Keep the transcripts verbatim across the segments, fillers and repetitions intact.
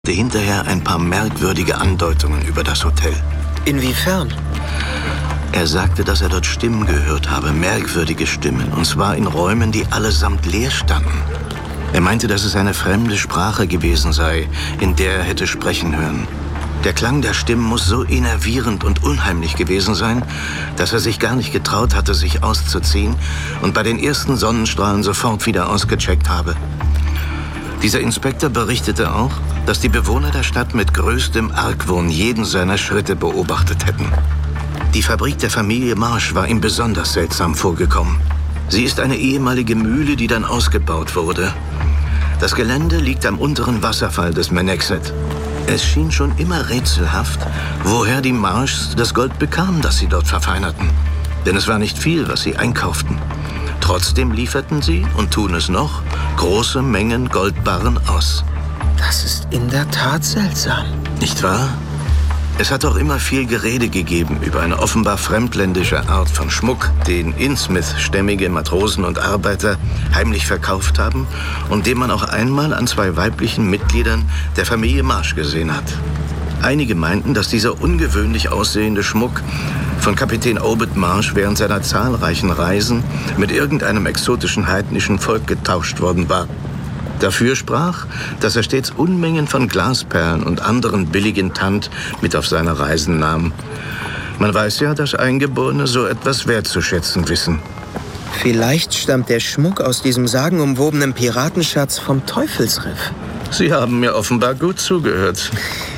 hinterher ein paar merkwürdige Andeutungen über das Hotel. Inwiefern? Er sagte, dass er dort Stimmen gehört habe, merkwürdige Stimmen, und zwar in Räumen, die allesamt leer standen. Er meinte, dass es eine fremde Sprache gewesen sei, in der er hätte sprechen hören. Der Klang der Stimmen muss so innervierend und unheimlich gewesen sein, dass er sich gar nicht getraut hatte, sich auszuziehen und bei den ersten Sonnenstrahlen sofort wieder ausgecheckt habe. Dieser Inspektor berichtete auch, dass die Bewohner der Stadt mit größtem Argwohn jeden seiner Schritte beobachtet hätten. Die Fabrik der Familie Marsh war ihm besonders seltsam vorgekommen. Sie ist eine ehemalige Mühle, die dann ausgebaut wurde. Das Gelände liegt am unteren Wasserfall des Menexet. Es schien schon immer rätselhaft, woher die Marshs das Gold bekamen, das sie dort verfeinerten. Denn es war nicht viel, was sie einkauften. Trotzdem lieferten sie, und tun es noch, große Mengen Goldbarren aus. Das ist in der Tat seltsam. Nicht wahr? Es hat auch immer viel Gerede gegeben über eine offenbar fremdländische Art von Schmuck, den Innsmouth-stämmige Matrosen und Arbeiter heimlich verkauft haben und den man auch einmal an zwei weiblichen Mitgliedern der Familie Marsh gesehen hat. Einige meinten, dass dieser ungewöhnlich aussehende Schmuck von Kapitän Obed Marsh während seiner zahlreichen Reisen mit irgendeinem exotischen heidnischen Volk getauscht worden war. Dafür sprach, dass er stets Unmengen von Glasperlen und anderen billigen Tand mit auf seine Reisen nahm. Man weiß ja, dass Eingeborene so etwas wertzuschätzen wissen. Vielleicht stammt der Schmuck aus diesem sagenumwobenen Piratenschatz vom Teufelsriff. Sie haben mir offenbar gut zugehört.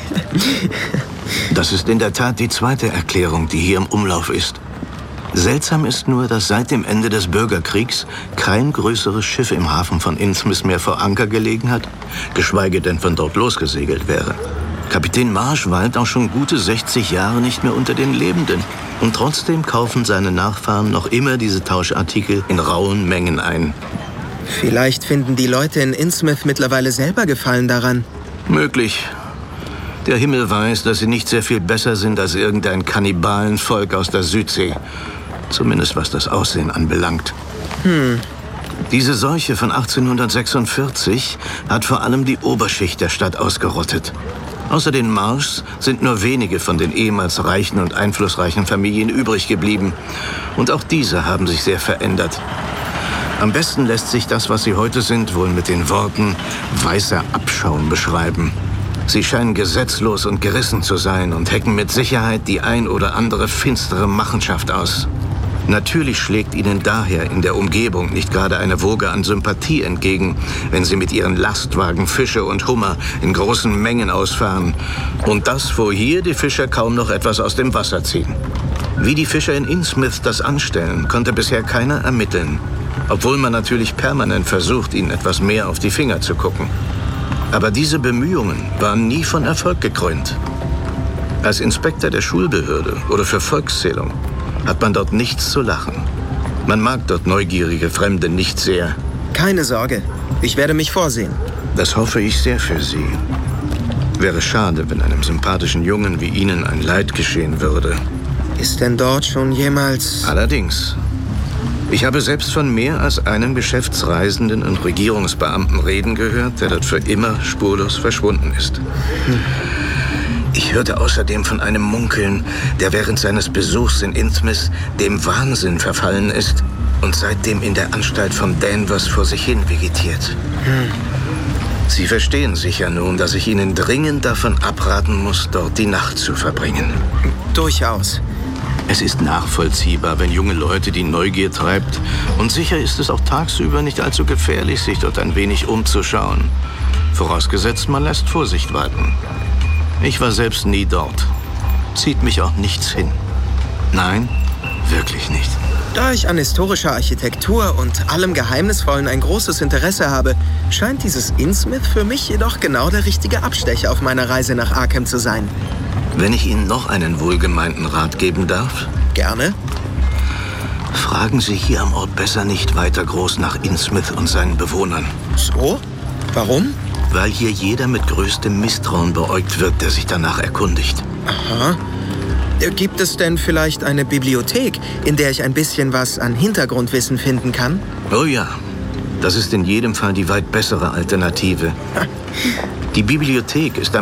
Das ist in der Tat die zweite Erklärung, die hier im Umlauf ist. Seltsam ist nur, dass seit dem Ende des Bürgerkriegs kein größeres Schiff im Hafen von Innsmouth mehr vor Anker gelegen hat, geschweige denn von dort losgesegelt wäre. Kapitän Marsh weilt auch schon gute sechzig Jahre nicht mehr unter den Lebenden. Und trotzdem kaufen seine Nachfahren noch immer diese Tauschartikel in rauen Mengen ein. Vielleicht finden die Leute in Innsmouth mittlerweile selber Gefallen daran. Möglich. Der Himmel weiß, dass sie nicht sehr viel besser sind als irgendein Kannibalenvolk aus der Südsee. Zumindest was das Aussehen anbelangt. Hm. Diese Seuche von achtzehnhundertsechsundvierzig hat vor allem die Oberschicht der Stadt ausgerottet. Außer den Marshs sind nur wenige von den ehemals reichen und einflussreichen Familien übrig geblieben. Und auch diese haben sich sehr verändert. Am besten lässt sich das, was sie heute sind, wohl mit den Worten weißer Abschaum beschreiben. Sie scheinen gesetzlos und gerissen zu sein und hecken mit Sicherheit die ein oder andere finstere Machenschaft aus. Natürlich schlägt ihnen daher in der Umgebung nicht gerade eine Woge an Sympathie entgegen, wenn sie mit ihren Lastwagen Fische und Hummer in großen Mengen ausfahren. Und das, wo hier die Fischer kaum noch etwas aus dem Wasser ziehen. Wie die Fischer in Innsmouth das anstellen, konnte bisher keiner ermitteln. Obwohl man natürlich permanent versucht, ihnen etwas mehr auf die Finger zu gucken. Aber diese Bemühungen waren nie von Erfolg gekrönt. Als Inspektor der Schulbehörde oder für Volkszählung hat man dort nichts zu lachen. Man mag dort neugierige Fremde nicht sehr. Keine Sorge, ich werde mich vorsehen. Das hoffe ich sehr für Sie. Wäre schade, wenn einem sympathischen Jungen wie Ihnen ein Leid geschehen würde. Ist denn dort schon jemals... Allerdings. Ich habe selbst von mehr als einem Geschäftsreisenden und Regierungsbeamten reden gehört, der dort für immer spurlos verschwunden ist. Hm. Ich hörte außerdem von einem Munkeln, der während seines Besuchs in Innsmouth dem Wahnsinn verfallen ist und seitdem in der Anstalt von Danvers vor sich hin vegetiert. Hm. Sie verstehen sicher nun, dass ich Ihnen dringend davon abraten muss, dort die Nacht zu verbringen. Durchaus. Es ist nachvollziehbar, wenn junge Leute die Neugier treibt. Und sicher ist es auch tagsüber nicht allzu gefährlich, sich dort ein wenig umzuschauen. Vorausgesetzt, man lässt Vorsicht walten. Ich war selbst nie dort. Zieht mich auch nichts hin. Nein, wirklich nicht. Da ich an historischer Architektur und allem Geheimnisvollen ein großes Interesse habe, scheint dieses Innsmouth für mich jedoch genau der richtige Abstecher auf meiner Reise nach Arkham zu sein. Wenn ich Ihnen noch einen wohlgemeinten Rat geben darf? Gerne. Fragen Sie hier am Ort besser nicht weiter groß nach Innsmouth und seinen Bewohnern. So? Warum? Weil hier jeder mit größtem Misstrauen beäugt wird, der sich danach erkundigt. Aha. Gibt es denn vielleicht eine Bibliothek, in der ich ein bisschen was an Hintergrundwissen finden kann? Oh ja, das ist in jedem Fall die weit bessere Alternative. Die Bibliothek ist